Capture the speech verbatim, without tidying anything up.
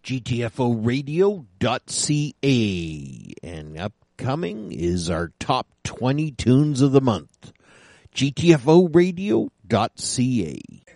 G T F O radio dot C A. And upcoming is our top twenty tunes of the month. G T F O radio dot C A.